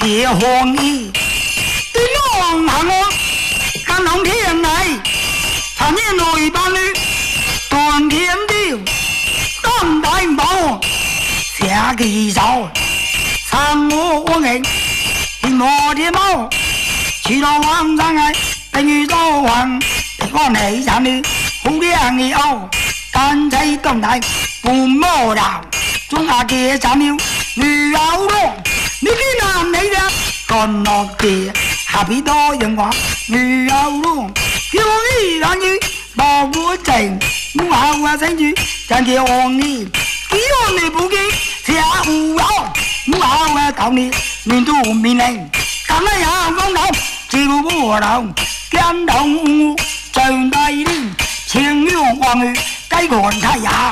别慌意，对我行我，干红天来，常年内班女，断天雕，当大宝，下kỳ手，sang我人，我的猫，去到王上来，等于做王，我你家女，好靚嘅歐，單仔咁大，半魔頭，中下嘅斬了，女有咯，你啲男你嘅，乾落地，下邊多人話，女有咯，叫你男女，冇我靜，冇下我聲住，真叫我你，叫你不記，下胡有，冇下我搞你，面都面靈，咁樣有公道，照我頭，驚動。 trường Tây đi, chiêng yêu hoàng ngữ, cái còn thay giả.